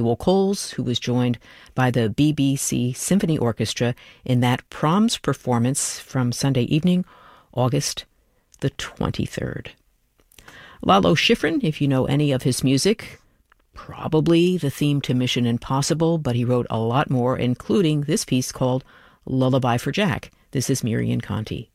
Samuel Coles, who was joined by the BBC Symphony Orchestra in that Proms performance from Sunday evening, August the 23rd. Lalo Schifrin, if you know any of his music, probably the theme to Mission Impossible, but he wrote a lot more, including this piece called Lullaby for Jack. This is Miriam Conti.